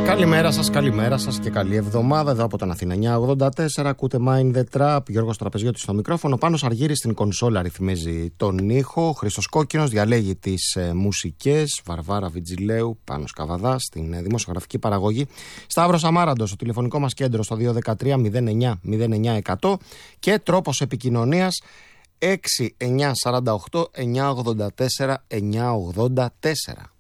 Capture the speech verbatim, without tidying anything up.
Καλημέρα σας, καλημέρα σας και καλή εβδομάδα εδώ από τον Αθήνα εννιακόσια ογδόντα τέσσερα. Ακούτε Mind the Trap, Γιώργος Τραπεζιώτης στο μικρόφωνο. Πάνος Αργύρης στην κονσόλα ρυθμίζει τον ήχο. Χρήστος Κόκκινος διαλέγει τις ε, μουσικές. Βαρβάρα Βιτζιλέου, Πάνος Καβαδάς στην ε, δημοσιογραφική παραγωγή. Σταύρος Αμάραντος στο τηλεφωνικό μας κέντρο στο δύο ένα τρία μηδέν εννιά μηδέν εννιά εκατό και τρόπος επικοινωνίας έξι εννιά τέσσερα οκτώ εννιά ογδόντα τέσσερα εννιά ογδόντα τέσσερα.